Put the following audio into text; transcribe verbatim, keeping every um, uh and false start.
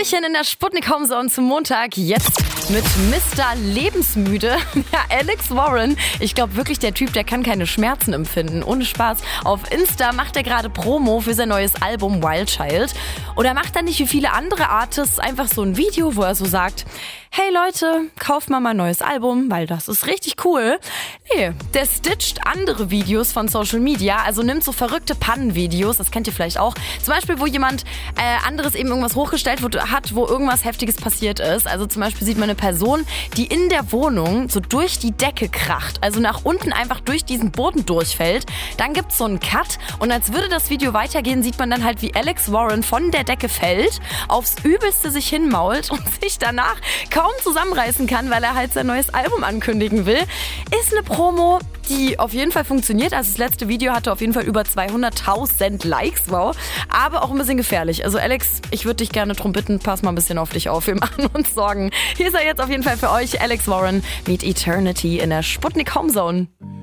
Hallöchen in der Sputnik Homezone zum Montag. Jetzt mit Mister Lebensmüde. Ja, Alex Warren. Ich glaube wirklich, der Typ, der kann keine Schmerzen empfinden. Ohne Spaß. Auf Insta macht er gerade Promo für sein neues Album Wild Child. Oder macht er nicht wie viele andere Artists einfach so ein Video, wo er so sagt: Hey Leute, kauft mal mein neues Album, weil das ist richtig cool. Nee, der stitcht andere Videos von Social Media, also nimmt so verrückte Pannenvideos, das kennt ihr vielleicht auch. Zum Beispiel, wo jemand äh, anderes eben irgendwas hochgestellt hat, wo irgendwas Heftiges passiert ist. Also zum Beispiel sieht man eine Person, die in der Wohnung so durch die Decke kracht, also nach unten einfach durch diesen Boden durchfällt. Dann gibt's so einen Cut und als würde das Video weitergehen, sieht man dann halt, wie Alex Warren von der Decke fällt, aufs Übelste sich hinmault und sich danach kaum zusammenreißen kann, weil er halt sein neues Album ankündigen will. Ist eine Promo, die auf jeden Fall funktioniert. Also das letzte Video hatte auf jeden Fall über zweihunderttausend Likes, wow. Aber auch ein bisschen gefährlich. Also Alex, ich würde dich gerne drum bitten, pass mal ein bisschen auf dich auf. Wir machen uns Sorgen. Hier ist er jetzt auf jeden Fall für euch, Alex Warren, Meet Eternity in der Sputnik Homezone.